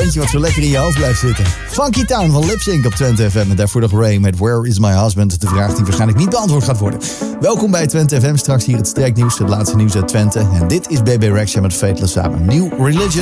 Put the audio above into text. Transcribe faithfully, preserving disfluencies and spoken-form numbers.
eentje wat zo lekker in je hoofd blijft zitten. Funky Town van Lip Sync op Twente F M. En daarvoor nog Ray met Where is my husband? De vraag die waarschijnlijk niet beantwoord gaat worden. Welkom bij Twente F M. Straks hier het streeknieuws, het laatste nieuws uit Twente. En dit is B B Rexha met Fateless samen. New Religion.